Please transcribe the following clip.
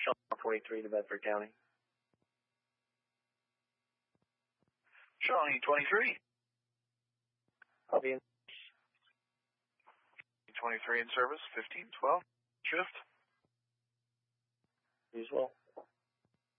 Sean 23 to Bedford County. Shawnee 23. I'll be in. 23 in service, 1512. Shift. You as well.